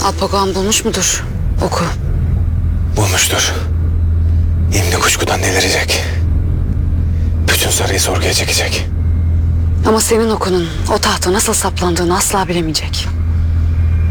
Alpagoan bulmuş mudur oku? Bulmuştur. Şimdi kuşkudan delirecek. Bütün sarayı sorguya çekecek. Ama senin okunun o tahta nasıl saplandığını asla bilemeyecek.